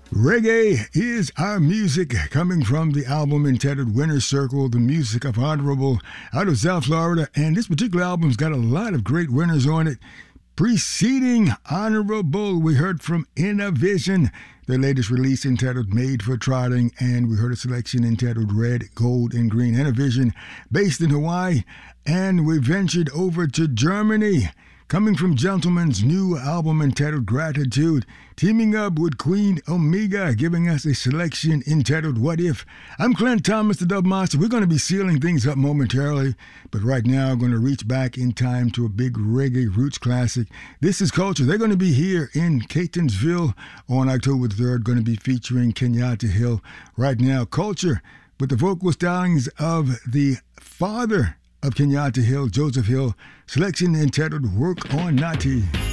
Reggae is our music, coming from the album entitled Winner's Circle, the music of Honorable out of South Florida. And this particular album's got a lot of great winners on it. Preceding Honorable, we heard from Inner Vision, their latest release entitled Made for Trotting, and we heard a selection entitled Red, Gold, and Green. Inner Vision, based in Hawaii, and we ventured over to Germany, coming from Gentleman's new album entitled Gratitude, teaming up with Queen Omega, giving us a selection entitled What If. I'm Clint Thomas, the Dub Master. We're going to be sealing things up momentarily, but right now I'm going to reach back in time to a big reggae roots classic. This is Culture. They're going to be here in Catonsville on October 3rd, going to be featuring Kenyatta Hill. Right now, Culture, with the vocal stylings of the father of Kenyatta Hill, Joseph Hill, selection entitled Work on Nati.